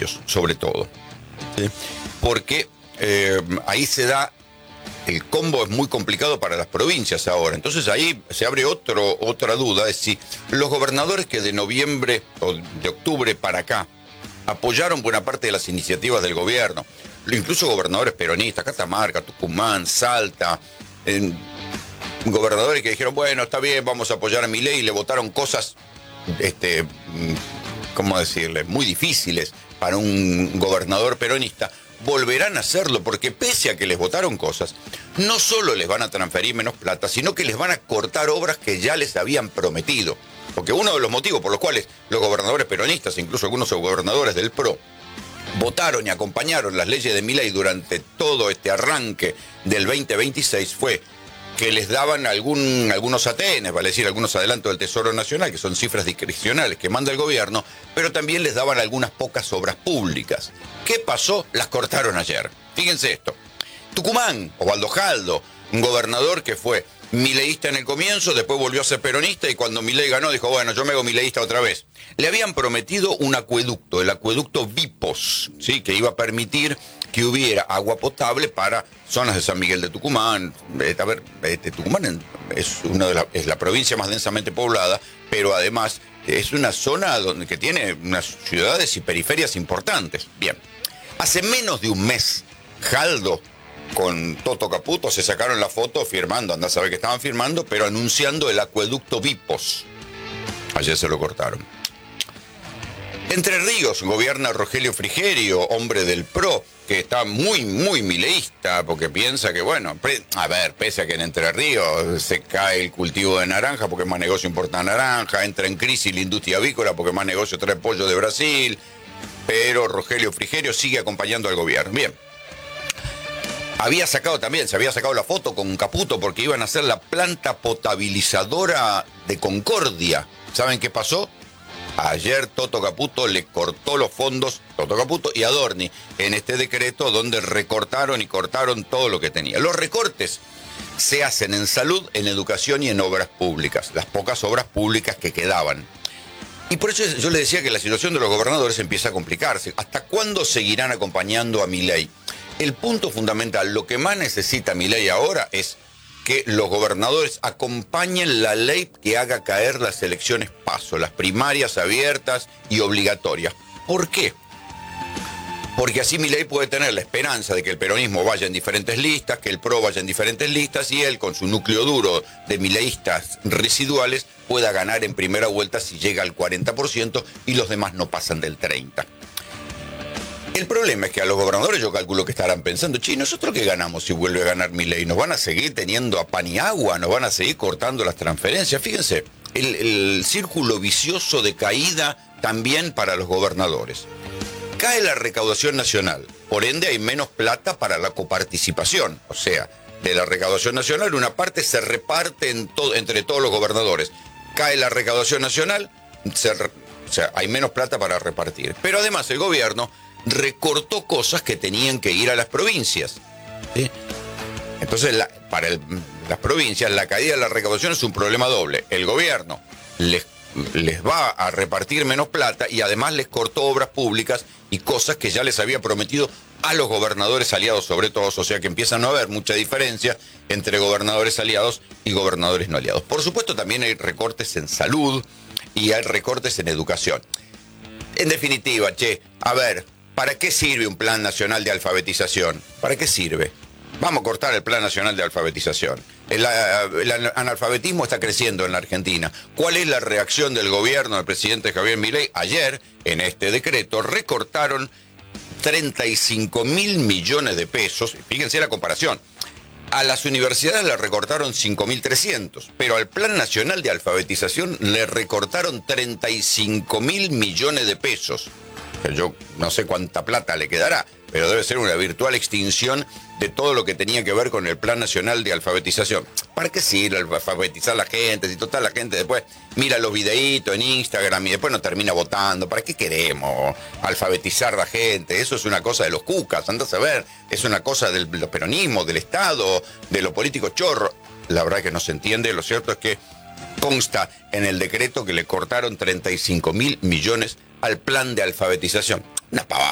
municipios, sobre todo. ¿Sí? Porque ahí se da, el combo es muy complicado para las provincias ahora. Entonces ahí se abre otra duda, es si los gobernadores que de noviembre o de octubre para acá apoyaron buena parte de las iniciativas del gobierno, incluso gobernadores peronistas, Catamarca, Tucumán, Salta, gobernadores que dijeron, bueno, está bien, vamos a apoyar a Milei, y le votaron cosas, ¿cómo decirle?, muy difíciles para un gobernador peronista, volverán a hacerlo, porque pese a que les votaron cosas, no solo les van a transferir menos plata, sino que les van a cortar obras que ya les habían prometido. Porque uno de los motivos por los cuales los gobernadores peronistas, incluso algunos gobernadores del PRO, votaron y acompañaron las leyes de Milei durante todo este arranque del 2026 fue que les daban algunos ATN, vale decir, algunos adelantos del Tesoro Nacional, que son cifras discrecionales que manda el gobierno, pero también les daban algunas pocas obras públicas. ¿Qué pasó? Las cortaron ayer. Fíjense esto. Tucumán, Osvaldo Jaldo, un gobernador que fue mileísta en el comienzo, después volvió a ser peronista y cuando Milei ganó dijo, bueno, yo me hago mileísta otra vez. Le habían prometido un acueducto, el acueducto Vipos, ¿sí?, que iba a permitir que hubiera agua potable para zonas de San Miguel de Tucumán. Tucumán es la provincia más densamente poblada, pero además es una zona que tiene unas ciudades y periferias importantes. Bien, hace menos de un mes, Jaldo con Toto Caputo se sacaron la foto firmando, andá a saber que estaban firmando, pero anunciando el acueducto Vipos. Ayer se lo cortaron. Entre Ríos gobierna Rogelio Frigerio, hombre del PRO, que está muy, muy mileísta, porque piensa que, bueno, pese a que en Entre Ríos se cae el cultivo de naranja, porque más negocio importa naranja, entra en crisis la industria avícola, porque más negocio trae pollo de Brasil, pero Rogelio Frigerio sigue acompañando al gobierno. Bien. Se había sacado la foto con Caputo porque iban a hacer la planta potabilizadora de Concordia. ¿Saben qué pasó? Ayer Toto Caputo le cortó los fondos, Toto Caputo y Adorni, en este decreto donde recortaron y cortaron todo lo que tenía. Los recortes se hacen en salud, en educación y en obras públicas, las pocas obras públicas que quedaban. Y por eso yo le decía que la situación de los gobernadores empieza a complicarse. ¿Hasta cuándo seguirán acompañando a Milei? El punto fundamental, lo que más necesita Milei ahora es que los gobernadores acompañen la ley que haga caer las elecciones PASO, las primarias abiertas y obligatorias. ¿Por qué? Porque así Milei puede tener la esperanza de que el peronismo vaya en diferentes listas, que el PRO vaya en diferentes listas y él, con su núcleo duro de mileístas residuales, pueda ganar en primera vuelta si llega al 40% y los demás no pasan del 30%. El problema es que a los gobernadores yo calculo que estarán pensando, ¿nosotros qué ganamos si vuelve a ganar Milei? ¿Nos van a seguir teniendo a pan y agua? ¿Nos van a seguir cortando las transferencias? Fíjense, el círculo vicioso de caída también para los gobernadores. Cae la recaudación nacional, por ende hay menos plata para la coparticipación. O sea, de la recaudación nacional una parte se reparte entre todos los gobernadores. Cae la recaudación nacional, hay menos plata para repartir. Pero además el gobierno recortó cosas que tenían que ir a las provincias, ¿sí? Entonces, para las provincias, la caída de la recaudación es un problema doble. El gobierno les va a repartir menos plata y además les cortó obras públicas y cosas que ya les había prometido a los gobernadores aliados sobre todo, o sea que empieza a no haber mucha diferencia entre gobernadores aliados y gobernadores no aliados. Por supuesto, también hay recortes en salud y hay recortes en educación. En definitiva, ¿para qué sirve un plan nacional de alfabetización? ¿Para qué sirve? Vamos a cortar el plan nacional de alfabetización. El analfabetismo está creciendo en la Argentina. ¿Cuál es la reacción del gobierno del presidente Javier Milei? Ayer, en este decreto, recortaron 35.000 millones de pesos. Fíjense la comparación. A las universidades le recortaron 5.300, pero al Plan Nacional de Alfabetización le recortaron 35.000 millones de pesos. Yo no sé cuánta plata le quedará, pero debe ser una virtual extinción de todo lo que tenía que ver con el Plan Nacional de Alfabetización. ¿Para qué sirve alfabetizar a la gente? Si total la gente después mira los videitos en Instagram y después no termina votando. ¿Para qué queremos alfabetizar a la gente? Eso es una cosa de los cucas, andás a ver. Es una cosa del peronismo, del Estado, de los políticos chorros. La verdad que no se entiende. Lo cierto es que consta en el decreto que le cortaron 35.000 millones al plan de alfabetización. Una pavada.